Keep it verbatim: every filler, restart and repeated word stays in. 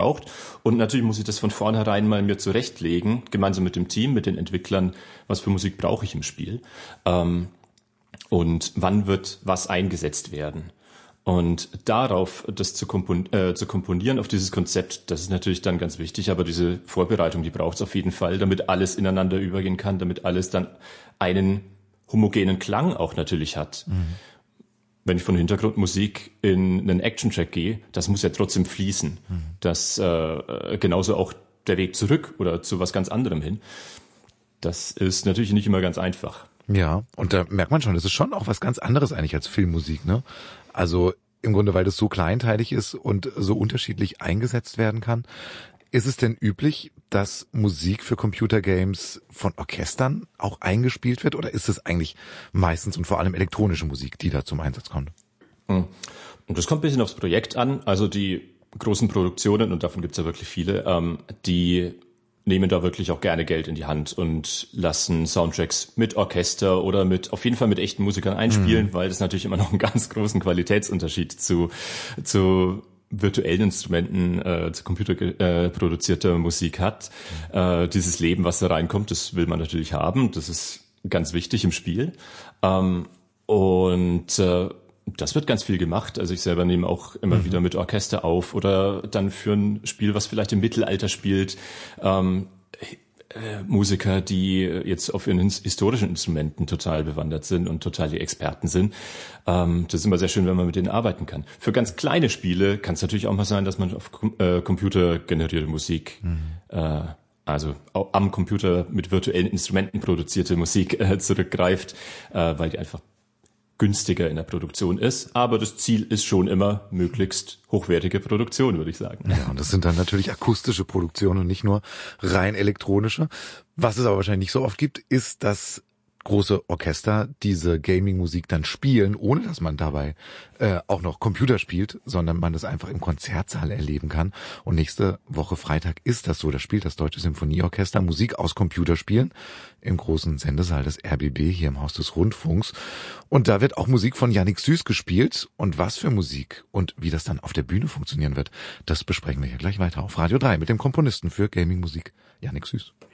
braucht. Und natürlich muss ich das von vornherein mal mir zurechtlegen, gemeinsam mit dem Team, mit den Entwicklern, was für Musik brauche ich im Spiel. Ähm, und wann wird was eingesetzt werden. Und darauf das zu, kompon- äh, zu komponieren, auf dieses Konzept, das ist natürlich dann ganz wichtig, aber diese Vorbereitung, die braucht es auf jeden Fall, damit alles ineinander übergehen kann, damit alles dann einen homogenen Klang auch natürlich hat. Mhm. Wenn ich von Hintergrundmusik in einen Action-Track gehe, das muss ja trotzdem fließen. Mhm. Das äh, genauso auch der Weg zurück oder zu was ganz anderem hin. Das ist natürlich nicht immer ganz einfach. Ja, und da merkt man schon, das ist schon auch was ganz anderes eigentlich als Filmmusik, ne? Also im Grunde, weil das so kleinteilig ist und so unterschiedlich eingesetzt werden kann. Ist es denn üblich, dass Musik für Computergames von Orchestern auch eingespielt wird, oder ist es eigentlich meistens und vor allem elektronische Musik, die da zum Einsatz kommt? Und das kommt ein bisschen aufs Projekt an. Also die großen Produktionen, und davon gibt es ja wirklich viele, ähm, die nehmen da wirklich auch gerne Geld in die Hand und lassen Soundtracks mit Orchester oder mit, auf jeden Fall mit echten Musikern einspielen, mhm. weil das natürlich immer noch einen ganz großen Qualitätsunterschied zu, zu virtuellen Instrumenten, äh, zu computerproduzierter äh, Musik hat. Äh, dieses Leben, was da reinkommt, das will man natürlich haben. Das ist ganz wichtig im Spiel. Ähm, und äh, das wird ganz viel gemacht. Also ich selber nehme auch immer mhm. wieder mit Orchester auf oder dann für ein Spiel, was vielleicht im Mittelalter spielt, ähm, äh, Musiker, die jetzt auf ihren historischen Instrumenten total bewandert sind und total die Experten sind. Ähm, das ist immer sehr schön, wenn man mit denen arbeiten kann. Für ganz kleine Spiele kann es natürlich auch mal sein, dass man auf äh, computergenerierte Musik mhm. äh, also am Computer mit virtuellen Instrumenten produzierte Musik äh, zurückgreift, äh, weil die einfach günstiger in der Produktion ist, aber das Ziel ist schon immer möglichst hochwertige Produktion, würde ich sagen. Ja, und das sind dann natürlich akustische Produktionen und nicht nur rein elektronische. Was es aber wahrscheinlich nicht so oft gibt, ist, dass große Orchester diese Gaming-Musik dann spielen, ohne dass man dabei äh, auch noch Computer spielt, sondern man das einfach im Konzertsaal erleben kann. Und nächste Woche Freitag ist das so. Da spielt das Deutsche Symphonieorchester Musik aus Computerspielen im großen Sendesaal des R B B hier im Haus des Rundfunks. Und da wird auch Musik von Yannick Süß gespielt. Und was für Musik und wie das dann auf der Bühne funktionieren wird, das besprechen wir hier gleich weiter auf Radio drei mit dem Komponisten für Gaming-Musik Yannick Süß.